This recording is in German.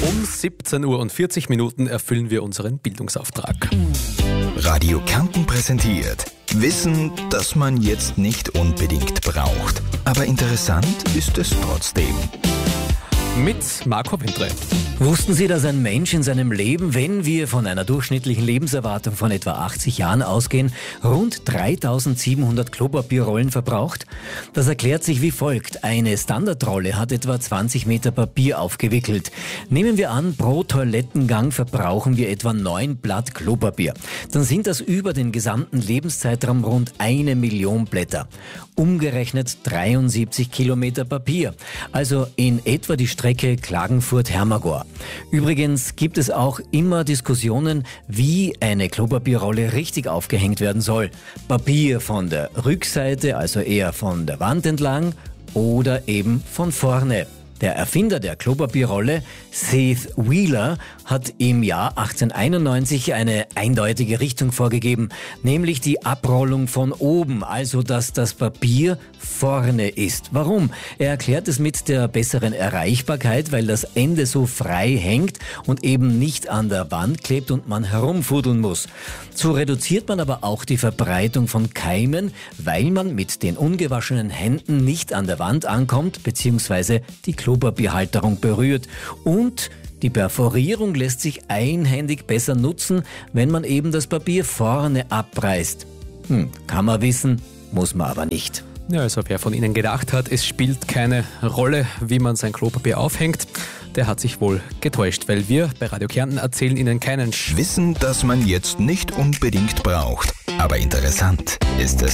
Um 17:40 Uhr erfüllen wir unseren Bildungsauftrag. Radio Kärnten präsentiert Wissen, das man jetzt nicht unbedingt braucht. Aber interessant ist es trotzdem. Mit Marco Wintre. Wussten Sie, dass ein Mensch in seinem Leben, wenn wir von einer durchschnittlichen Lebenserwartung von etwa 80 Jahren ausgehen, rund 3700 Klopapierrollen verbraucht? Das erklärt sich wie folgt. Eine Standardrolle hat etwa 20 Meter Papier aufgewickelt. Nehmen wir an, pro Toilettengang verbrauchen wir etwa 9 Blatt Klopapier. Dann sind das über den gesamten Lebenszeitraum rund 1 Million Blätter. Umgerechnet 73 Kilometer Papier. Also in etwa die Strecke Klagenfurt-Hermagor. Übrigens gibt es auch immer Diskussionen, wie eine Klopapierrolle richtig aufgehängt werden soll. Papier von der Rückseite, also eher von der Wand entlang, oder eben von vorne. Der Erfinder der Klopapierrolle, Seth Wheeler, hat im Jahr 1891 eine eindeutige Richtung vorgegeben, nämlich die Abrollung von oben, also dass das Papier vorne ist. Warum? Er erklärt es mit der besseren Erreichbarkeit, weil das Ende so frei hängt und eben nicht an der Wand klebt und man herumfuddeln muss. So reduziert man aber auch die Verbreitung von Keimen, weil man mit den ungewaschenen Händen nicht an der Wand ankommt bzw. die Klopapierhalterung berührt. Und die Perforierung lässt sich einhändig besser nutzen, wenn man eben das Papier vorne abreißt. Kann man wissen, muss man aber nicht. Ja, also wer von Ihnen gedacht hat, es spielt keine Rolle, wie man sein Klopapier aufhängt, der hat sich wohl getäuscht, weil wir bei Radio Kärnten erzählen Ihnen keinen Wissen, das man jetzt nicht unbedingt braucht. Aber interessant ist es